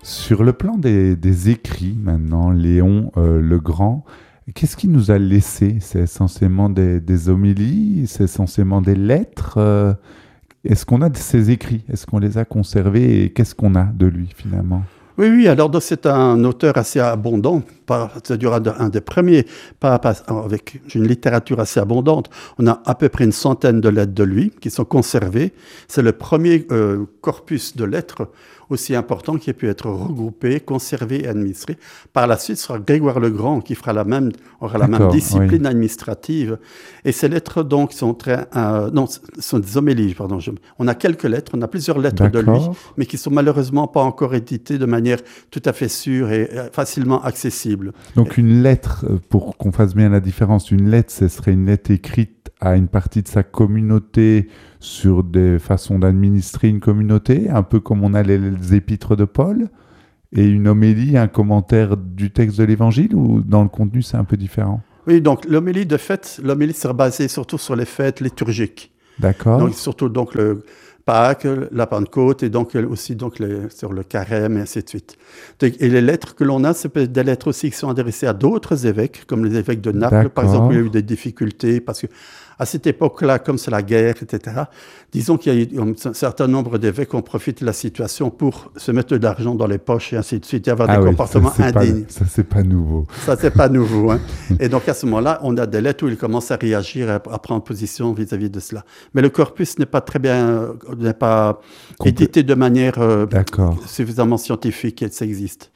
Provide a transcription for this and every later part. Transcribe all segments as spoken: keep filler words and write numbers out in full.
Sur le plan des, des écrits, maintenant, Léon euh, le Grand, qu'est-ce qu'il nous a laissé? C'est essentiellement des, des homélies? C'est essentiellement des lettres? euh, Est-ce qu'on a de ses écrits? Est-ce qu'on les a conservés? Et qu'est-ce qu'on a de lui, finalement? Oui, oui, alors donc, c'est un auteur assez abondant, pas- c'est-à-dire un, de- un des premiers, pas, pas- avec une littérature assez abondante. On a à peu près une centaine de lettres de lui qui sont conservées. C'est le premier euh, corpus de lettres aussi important qui a pu être regroupé, conservé et administré. Par la suite, ce sera Grégoire le Grand qui fera la même, aura la même D'accord, discipline oui. administrative. Et ces lettres, donc, sont très... euh, non, ce sont des homélies, pardon. je- on a quelques lettres, on a plusieurs lettres de lui, D'accord. mais qui sont malheureusement pas encore éditées de manière tout à fait sûre et euh, facilement accessible. Donc une lettre, euh, pour qu'on fasse bien la différence, une lettre, ce serait une lettre écrite à une partie de sa communauté sur des façons d'administrer une communauté, un peu comme on a les, les épîtres de Paul, et une homélie, un commentaire du texte de l'Évangile, ou dans le contenu c'est un peu différent? Oui, donc l'homélie, de fait, l'homélie sera basée surtout sur les fêtes liturgiques. D'accord. Donc, surtout donc le Pâques, la Pentecôte et donc euh, aussi donc les- sur le carême et ainsi de suite. Donc, et les lettres que l'on a, c'est peut-être des lettres aussi qui sont adressées à d'autres évêques, comme les évêques de Naples, par exemple, où il y a eu des difficultés parce que à cette époque-là, comme c'est la guerre, et cetera, disons qu'il y a eu un certain nombre d'évêques qui ont profité de la situation pour se mettre de l'argent dans les poches et ainsi de suite, et avoir Ah des oui, comportements ça, c'est pas- indignes. ça c'est pas nouveau. Ça, c'est pas nouveau. Hein. Et donc, à ce moment-là, on a des lettres où il commence à réagir, à, à prendre position vis-à-vis de cela. Mais le corpus n'est pas très bien, euh, n'est pas Complé- édité de manière euh, D'accord. suffisamment scientifique, et ça existe.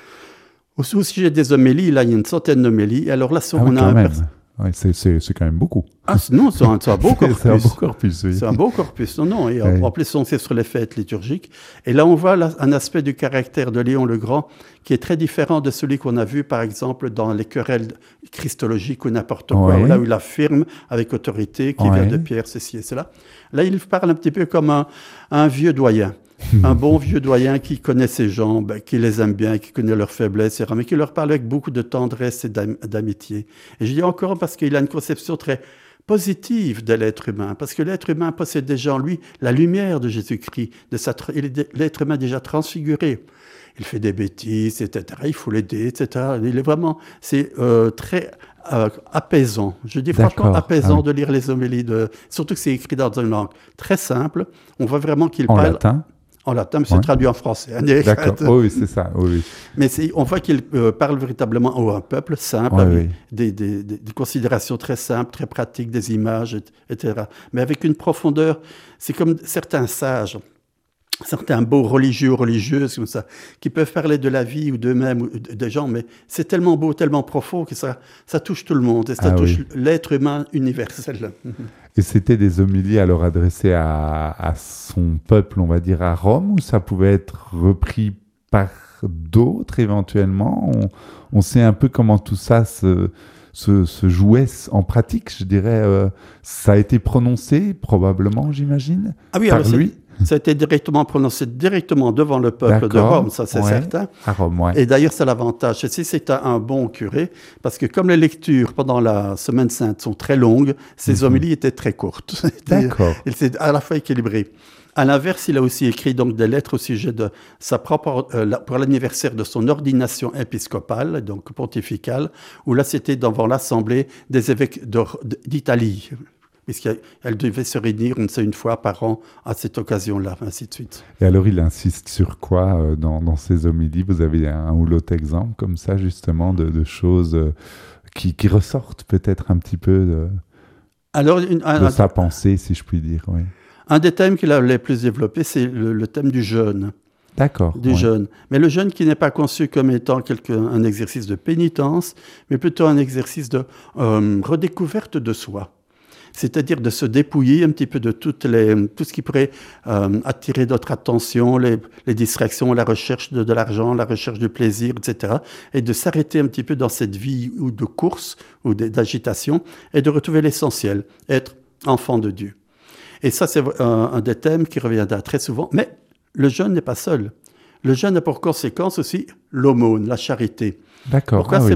Au, au sujet des homélies, là, il y a une centaine d'homélies. Alors là, Ah oui, on a quand un même. pers- Ouais, c'est, c'est, c'est quand même beaucoup. Ah, c'est- non, c'est un, c'est un beau corpus. C'est un beau corpus, oui. C'est un beau corpus, non, non. Et en, Oui. en plus, on sait sur les fêtes liturgiques. Et là, on voit là, un aspect du caractère de Léon le Grand qui est très différent de celui qu'on a vu, par exemple, dans les querelles christologiques ou n'importe quoi, Ouais. là où il affirme avec autorité qu'il Ouais. vient de Pierre, ceci et cela. Là, il parle un petit peu comme un, un vieux doyen. Un bon vieux doyen qui connaît ses gens, ben, qui les aime bien, qui connaît leurs faiblesses, et cetera, mais qui leur parle avec beaucoup de tendresse et d'am- d'amitié. Et je dis encore parce qu'il a une conception très positive de l'être humain, parce que l'être humain possède déjà en lui la lumière de Jésus-Christ, de sa tra- il est dé- l'être humain déjà transfiguré. Il fait des bêtises, et cetera. Il faut l'aider, et cetera. Il est vraiment, c'est euh, très euh, apaisant. Je dis franchement D'accord. apaisant Ah oui. de lire les homélies, de, surtout que c'est écrit dans une langue très simple. On voit vraiment qu'il En parle latin? en latin, mais c'est Ouais. traduit en français. hein. D'accord. Oh oui, c'est ça. Oui, oui. Mais c'est- on voit qu'il euh, parle véritablement à un peuple simple, Ouais, avec oui. des, des- des- des considérations très simples, très pratiques, des images, et- etc. Mais avec une profondeur, c'est comme certains sages, certains beaux religieux, religieuses comme ça, qui peuvent parler de la vie ou d'eux-mêmes ou de- des gens, mais c'est tellement beau, tellement profond que ça, ça touche tout le monde et ça Ah touche oui. l'être humain universel. Et c'était des homélies alors adressées à, à son peuple, on va dire, à Rome, ou ça pouvait être repris par d'autres éventuellement? On, on sait un peu comment tout ça se, se, se jouait en pratique, je dirais. euh, ça a été prononcé, probablement, j'imagine, Ah oui, par alors c'est- lui, ça a été directement prononcé directement devant le peuple de D'accord. Rome, ça c'est Ouais. certain. à Rome, ouais. Et d'ailleurs, c'est l'avantage. Si c'est un, un bon curé, parce que comme les lectures pendant la Semaine Sainte sont très longues, ses Mhm. homélies étaient très courtes. C'était- D'accord. Il s'est à la fois équilibré. À l'inverse, il a aussi écrit donc des lettres au sujet de sa propre, euh, la- pour l'anniversaire de son ordination épiscopale, donc pontificale, où là c'était devant l'assemblée des évêques d'Or- d'Italie, puisqu'elle devait se réunir une, une fois par an à cette occasion-là, ainsi de suite. Et alors, il insiste sur quoi euh, dans, dans ses homélies? Vous avez un ou l'autre exemple comme ça, justement, de, de choses euh, qui, qui ressortent peut-être un petit peu de, Alors, une- un, de un- sa pensée, si je puis dire. Oui. un des thèmes qu'il a le plus développé, c'est le, le thème du jeûne. D'accord. Du ouais. jeûne. Mais le jeûne qui n'est pas conçu comme étant quelque, un exercice de pénitence, mais plutôt un exercice de euh, redécouverte de soi. C'est-à-dire de se dépouiller un petit peu de toutes les, tout ce qui pourrait euh, attirer notre attention, les, les distractions, la recherche de, de l'argent, la recherche du plaisir, et cetera. Et de s'arrêter un petit peu dans cette vie ou de course ou de- d'agitation et de retrouver l'essentiel, être enfant de Dieu. Et ça, c'est un, un des thèmes qui reviendra très souvent. Mais le jeûne n'est pas seul. Le jeûne a pour conséquence aussi l'aumône, la charité. D'accord. Pourquoi ah oui. c'est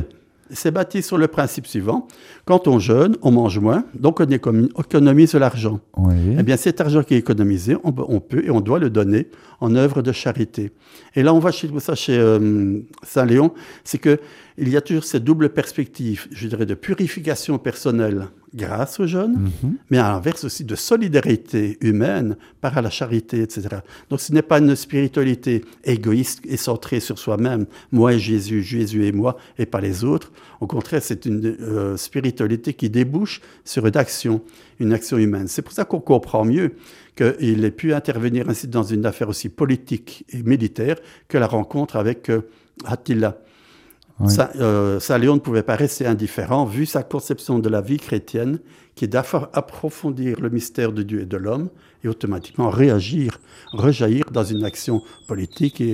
C'est bâti sur le principe suivant. Quand on jeûne, on mange moins, donc on économise de l'argent. Oui. Eh bien, cet argent qui est économisé, on, on peut et on doit le donner en œuvre de charité. Et là, on voit chez, ça chez euh, Saint-Léon, c'est qu'il y a toujours cette double perspective, je dirais, de purification personnelle grâce au jeûne, mm-hmm. mais à l'inverse aussi de solidarité humaine par la charité, et cetera. Donc, ce n'est pas une spiritualité égoïste et centrée sur soi-même, moi et Jésus, Jésus et moi, et pas les autres. Au contraire, c'est une euh, spiritualité qui débouche sur une action, une action humaine. C'est pour ça qu'on comprend mieux qu'il ait pu intervenir ainsi dans une affaire aussi politique et militaire que la rencontre avec euh, Attila. Oui. Saint, euh, Saint Léon ne pouvait pas rester indifférent vu sa conception de la vie chrétienne qui est d'approfondir le mystère de Dieu et de l'homme et automatiquement réagir, rejaillir dans une action politique et